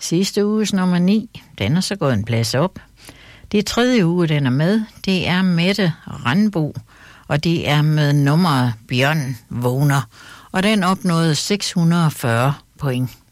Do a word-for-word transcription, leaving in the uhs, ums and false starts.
Sidste uges nummer ni, den er så gået en plads op. Det er tredje uge, den er med. Det er Mette Randbo, og det er med nummeret Bjørn Vågner. Og den opnåede seks hundrede og fyrre point.